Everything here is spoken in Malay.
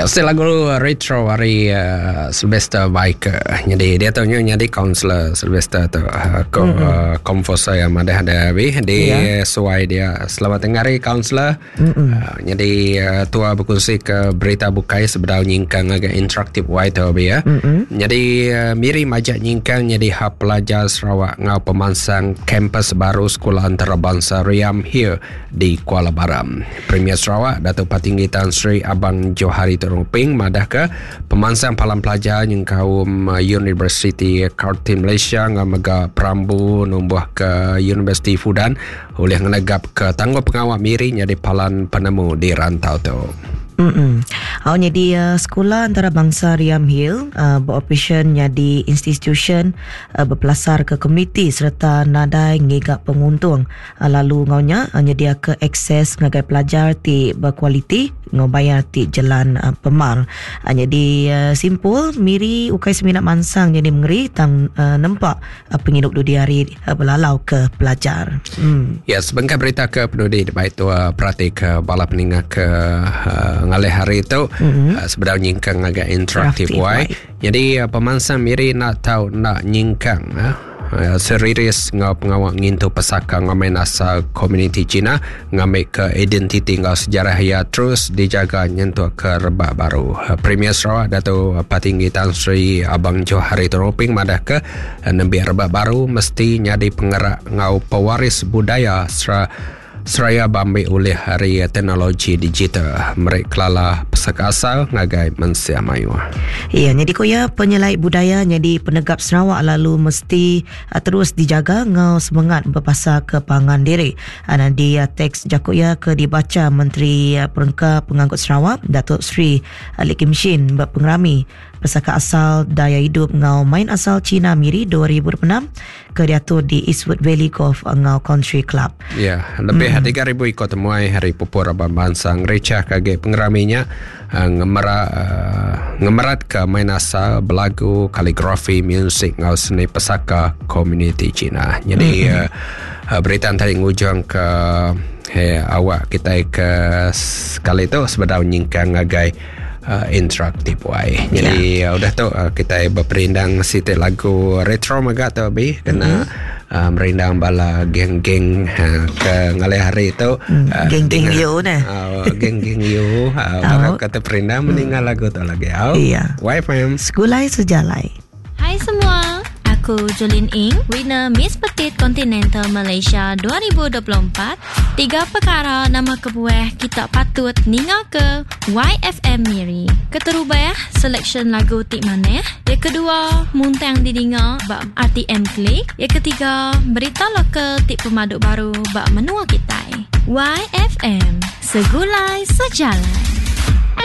Still lagu retro hari Sylvester Biker. Jadi dia tahu jadi kaunselor Sylvester tu komposer yang ada di suai dia selamat dengar kaunselor. Jadi tua berkongsi ke berita bukai sebenarnya nyingkang agak interaktif wide tu ya. Jadi miri majak nyingkang jadi hak pelajar Sarawak ngau pemansang kampus baru sekolah antarabangsa Riam Hill di Kuala Baram. Premier Sarawak Datuk Patinggi Tan Sri Abang Johari Teruping madah ke pemansang palang pelajar yang kaum University Kartin Malaysia ngamaga Perambu numbuh ke University Fudan oleh ngenegap ke tangguh pengawal miri jadi palan penemu di rantau tu. Jadi sekolah antarabangsa Riam Hill beroperasi jadi institution berpelasar ke komiti serta nadai ngigak penguntung lalu ngaunya nyedia ke akses ngagai pelajar ti berkualiti ngobayar ti jalan pemar. Jadi simpul miri ukai seminat mansang jadi mengeri tang nampak penghidup dudi hari belalau ke pelajar. Ya, sebengkah berita ke penduduk baik tu perhati ke bala peninggal ke ngalih hari itu sebenarnya nyingkang agak interaktif wai. Jadi pemansang miri nak tahu nak nyingkang serius ngau pengawak ngintu pesaka ngamai asal komuniti Cina ngamai ke identiti ngau sejarah ya terus dijaga nyentuh ke rebak baru. Premier Sarawak Datuk Patinggi Tan Sri Abang Johari Teruping madah ke nembi rebak baru mesti nyadi penggerak ngau pewaris budaya Seraya bambil oleh hari teknologi digital. Mereka kelala pesaka asal ngagai Malaysia Melayu. Ya, jadi koya penyelai budaya jadi penegap Sarawak lalu mesti terus dijaga ngau semangat berpasal ke pangan diri. Nanti teks jakoya ke dibaca Menteri Perengka Pengangkut Sarawak Datuk Sri Ali Kim Shin berpengerami pesaka asal daya hidup ngau main asal Cina miri 2006 ke diatur di Eastwood Valley Golf ngau Country Club. Ya, lebih 3,000 ikut temuai hari pupur abang bansang recah kage pengeraminya ngemerat ke main asal belagu kaligrafi musik ngau seni pesaka komuniti Cina. Jadi berita tadi ngujung ke awak kita ke sekali itu sebenarnya nyingkang ngagai interaktif wai. Jadi udah tu kita berperindang situ lagu retro maga tu bi kena merindang bala geng-geng ke ngalih hari tu geng-geng you nah. Geng-geng you baru kata perindang meninggal lagu tu lagi. Iya. YFM Sekulai sejalai. Hai semua. Aku Jolin Ing, winner Miss Petite Continental Malaysia 2024. 3 perkara nama kebuah kita patut ningal ke YFM Miri. Keterubah selection lagu tik maneh. Yang kedua, muntang didingal bak RTM Klik. Yang ketiga, berita lo ke tik pemaduk baru bak menua kita. YFM, segulai sejalan.